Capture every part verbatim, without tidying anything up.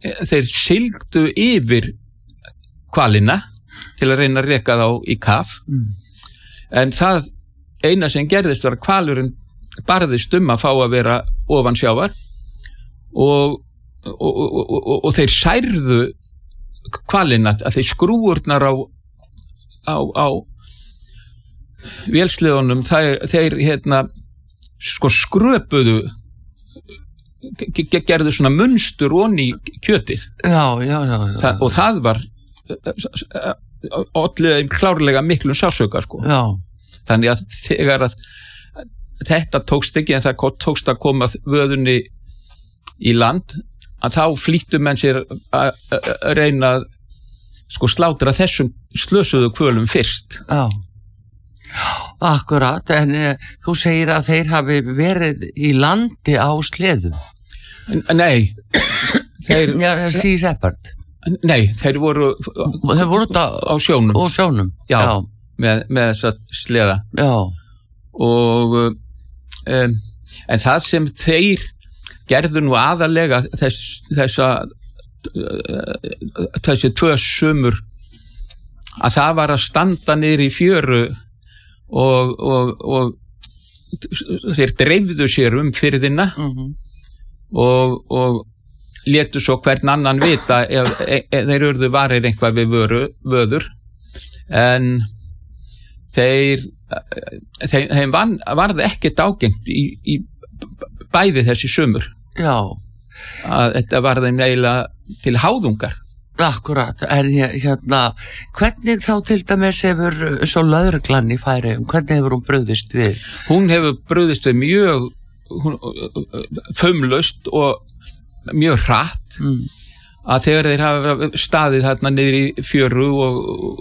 þeir sigldu yfir hvalina til að reyna að reka þá í kaf mm. en það eina sem gerðist var að hvalurinn barðist um að fá að vera ofan sjávar og, og, og, og, og þeir særðu hvalina að þeir skrúurnar á, á, á vélsleðunum þeir, þeir hérna, sko skröpuðu gerðu svona munstur onni kjötið já, já, já, já. Þa, og það var olliði klárlega miklum sársauka sko. Þannig að þegar að þetta tókst ekki en það tókst að koma vöðunni í land að þá flýttu menn sér að reyna að sko slátra þessum slösuðu hvölum fyrst. Já, akkurat, en e, þú segir að þeir hafi verið í landi á sleðum. Nei, þeir... Já, sí seppart. Nei, þeir voru... Þeir voru þetta á sjónum. Á sjónum, já. já. Með, með þessa sleða. Já. Og... Um, en það sem þeir gerðu nú aðalega þess, þessa þessi tvö sumur að það var að standa niður í fjöru og, og, og þeir dreifðu sér um firðina mm-hmm. og, og létu svo hvern annan vita ef, ef, ef þeir urðu varir eitthvað við vöru, vöður en þeir þeim, þeim van, varði ekkert ágengt í, í bæði þessi sumur já að þetta var þeim eiginlega til háðungar akkurat, en hérna hvernig þá til dæmis hefur svo lögreglan í Færeyjum, hvernig hefur hún brugðist við? Hún hefur brugðist við mjög hún, fumlaust og mjög hratt mm. að þegar þeir hafa staðið þarna niður í fjöru og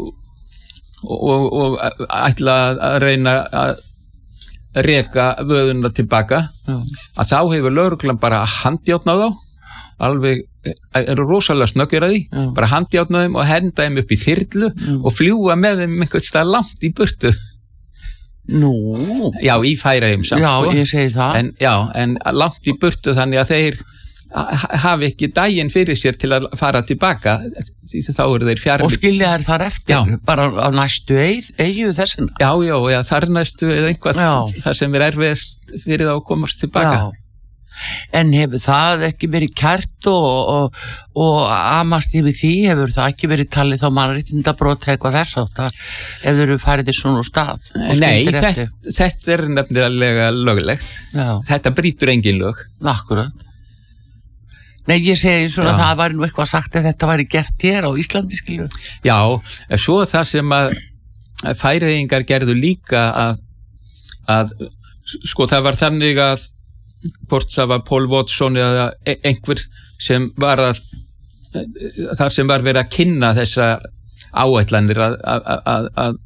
Og, og, og ætla að reyna að reka vöðuna tilbaka Já. Að þá hefur lögreglan bara handjárn á þá alveg, eru rosalega snöggir að því Já. Bara handjárn á þeim og henda þeim upp í þyrlu Já. Og fljúga með þeim einhvern stað langt í burtu Nú? Já, í Færeyjum samt Já, sko. Ég segi það en, Já, en langt í burtu þannig að þeir hafi ekki daginn fyrir sér til að fara tilbaka því þá eru þeir fjarri og skilja þær þar eftir já. Bara á næstu eið, eigu þessina já, já, já, þar næstu eða einhvað þar sem er erfiðast fyrir þá að komast tilbaka já. En hefur það ekki verið kært og, og, og amast yfir því hefur það ekki verið talið þá mannréttindabbrot eitthvað þess átt ef þeir eru farið í svona stað Nei, þetta, þetta er nefnilega löglegt já. Þetta brýtur engin lög Akkurat Nei, ég segi svona að það væri nú eitthvað sagt að þetta væri gert hér á Íslandi, skilju. Já, svo það sem að Færeyingar gerðu líka að, að sko það var þannig að hvort það var Paul Watson eða einhver sem var að þar sem var verið að kynna þessa áætlanir að, að, að,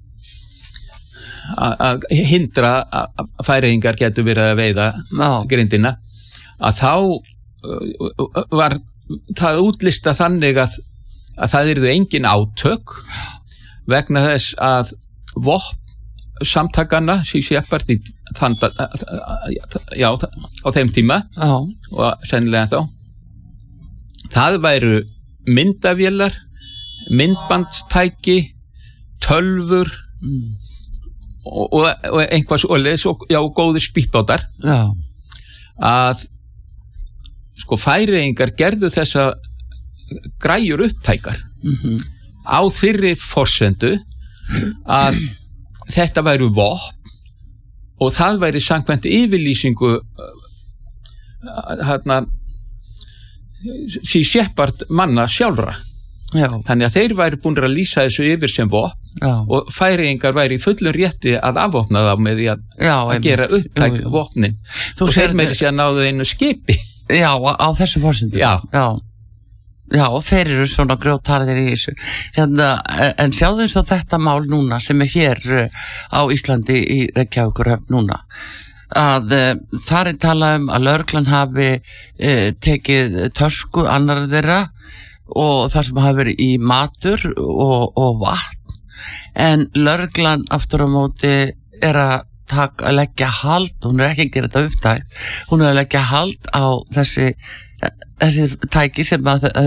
að hindra að Færeyingar getur verið að veiða Já. Grindina, að þá var það útlista þannig að, að það yrðu engin átök vegna þess að vopn samtakanna sí seppart í þanda, já, á þeim tíma já. Og sennilega þá það væru myndavélar myndbandstæki tölvur mm. og, og, og einhvað svoleiðis og já, góðir spýtbátar já. Að sko Færeyingar gerðu þessa græjur upptækar mm-hmm. á þeirri forsendu að þetta væru vopn og það væri samkvæmt yfirlýsingu hérna sí seppart manna sjálfra Já. Þannig að þeir væri búin að lýsa þessu yfir sem vopn Já. Og Færeyingar væri í fullum rétti að afvopna þá með því að, Já, að gera upptæk vopnin og þeir meiri sér að náðu einu skipi Já, á þessu fórsendum. Já. Já. Já, og þeir eru svona grjótharðir í þessu. Hérna, en sjáðu eins og þetta mál núna sem er hér á Íslandi í Reykjavíkurhöfn núna. Að uh, þar er talað um að lögreglan hafi uh, tekið tösku annar þeirra og það sem hafi verið í matur og, og vatn. En lögreglan aftur á móti er að Tak, að leggja hald, hún er ekki að gera þetta upptækt, hún er að leggja hald á þessi, þessi tæki sem að